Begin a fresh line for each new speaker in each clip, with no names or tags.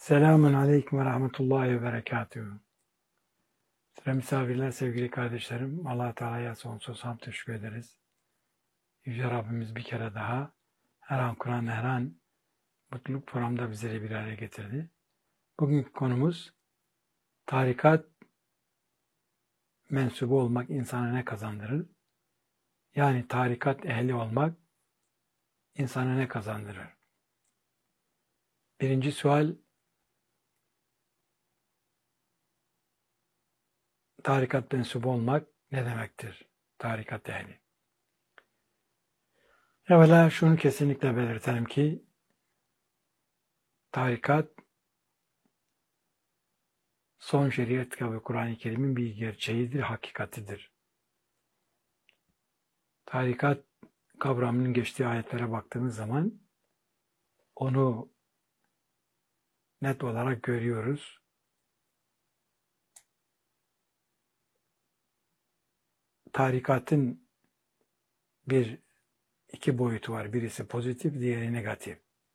Selamun Aleyküm ve Rahmetullahi ve Berekatuhu. Sıra misafirler, sevgili kardeşlerim, Allah-u Teala'ya sonsuz hamd teşekkür ederiz. Yüce Rabbimiz bir kere daha her an Kur'an, her an mutluluk programda bizleri bir araya getirdi. Bugünkü konumuz tarikat mensubu olmak insana ne kazandırır? Yani tarikat ehli olmak insana ne kazandırır? Birinci sual, tarikat mensubu olmak ne demektir? Tarikat ehli. Evvela şunu kesinlikle belirtelim ki tarikat son şeriat kitabı Kur'an-ı Kerim'in bir gerçeğidir, hakikatidir. Tarikat kavramının geçtiği ayetlere baktığımız zaman onu net olarak görüyoruz. Tarikatın iki boyutu var. Birisi pozitif, diğeri negatif.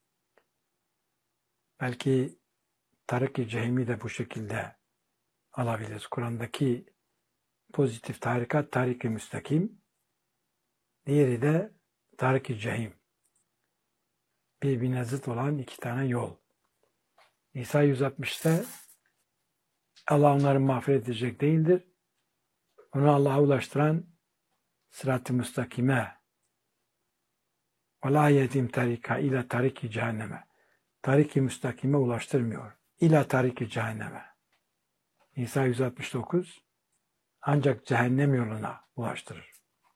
Belki Tarik-i Cehim'i de bu şekilde alabiliriz. Kur'an'daki pozitif tarikat, Tarik-i Müstakim. Diğeri de Tarik-i Cehim. Birbirine zıt olan iki tane yol. Nisa 160'ta Allah onları mağfiret edecek değildir. Onu Allah'a ulaştıran sırat-ı müstakime ve la yedim tarika ila tariki cehenneme. Tariki müstakime ulaştırmıyor. İla tariki cehenneme. Nisa 169 ancak cehennem yoluna ulaştırır.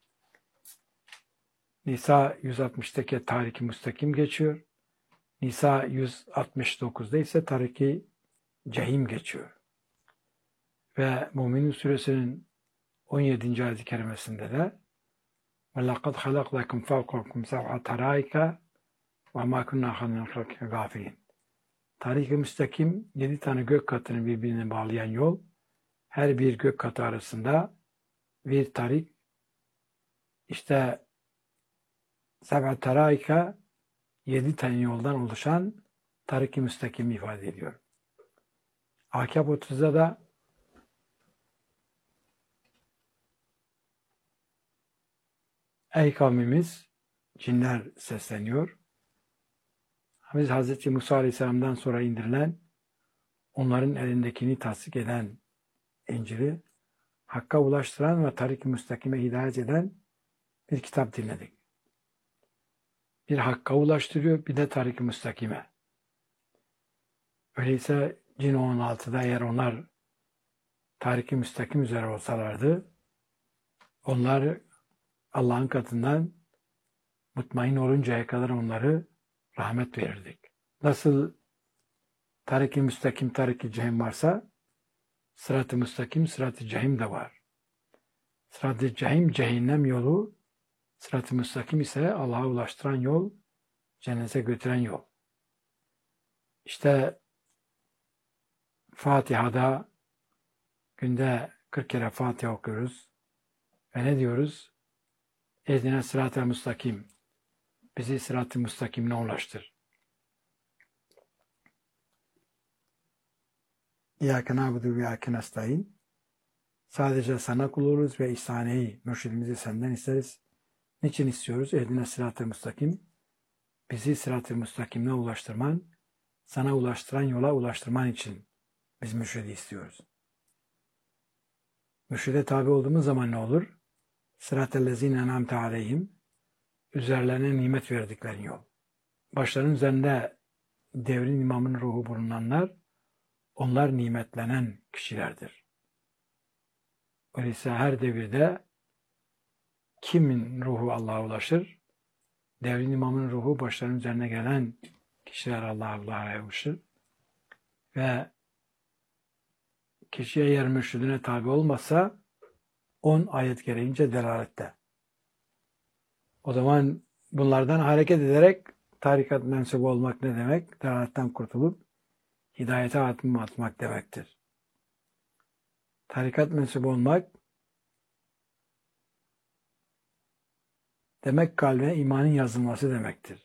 Nisa 160'daki tariki müstakim geçiyor. Nisa 169'da ise tariki cehim geçiyor. Ve Mü'minin suresinin 17. ayet-i kerimesinde de وَلَقَدْ خَلَقْنَاكُمْ فَوْقَكُمْ سَبْعَ طَرَائِكَ وَمَا كُنَّا عَنِ الْخَلْقِ غَافِلِينَ. Tarik-i müstakim 7 tane gök katını birbirine bağlayan yol. Her bir gök katı arasında bir tarik. İşte seb'a taraika 7 tane yoldan oluşan tarik-i müstakimi ifade ediyor. Ahkâb 30'da da ey kavmimiz, cinler sesleniyor. Biz Hz. Musa Aleyhisselam'dan sonra indirilen, onların elindekini tasdik eden İncil'i Hakk'a ulaştıran ve tarik-i müstakime hidayet eden bir kitap dinledik. Bir Hakk'a ulaştırıyor, bir de tarik-i müstakime. Öyleyse Cin 16'da eğer onlar tarik-i müstakim üzere olsalardı, onlar Allah'ın katından mutmain oluncaya kadar onları rahmet verirdik. Nasıl tarik-i müstakim, tarik-i cehim varsa, sırat-ı müstakim, sırat-ı cehim de var. Sırat-ı cehim, cehennem yolu, sırat-ı müstakim ise Allah'a ulaştıran yol, cennete götüren yol. İşte Fatiha'da günde 40 kere Fatiha okuyoruz. Ve ne diyoruz? Ehdine sırat-ı müstakim. Bizi sırat-ı müstakimine ulaştır. İyyâke na'budu ve iyyâke nestaîn. Sadece sana kul oluruz ve ihsaneyi, mürşidimizi senden isteriz. Niçin istiyoruz? Ehdine sırat-ı müstakim. Bizi sırat-ı müstakimine ulaştırman, sana ulaştıran yola ulaştırman için biz mürşidi istiyoruz. Mürşide tabi olduğumuz zaman ne olur? Sırat-ellezîne en'amte aleyhim. Üzerlerine nimet verdiklerin yol. Başlarının üzerinde devrin imamının ruhu bulunanlar, onlar nimetlenen kişilerdir. Öyleyse her devirde kimin ruhu Allah'a ulaşır? Devrin imamının ruhu başlarının üzerine gelen kişiler Allah'a ulaşır. Ve kişi eğer mürşidine tabi olmazsa 10 ayet gereğince delalette. O zaman bunlardan hareket ederek tarikat mensubu olmak ne demek? Delaletten kurtulup hidayete adım atmak demektir. Tarikat mensubu olmak demek kalbine imanın yazılması demektir.